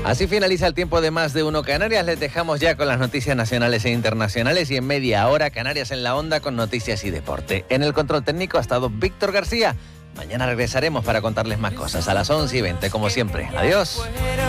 Así finaliza el tiempo de Más de Uno Canarias. Les dejamos ya con las noticias nacionales e internacionales y en media hora Canarias en la Onda con noticias y deporte. En el control técnico ha estado Víctor García. Mañana regresaremos para contarles más cosas a las 11:20 como siempre. Adiós.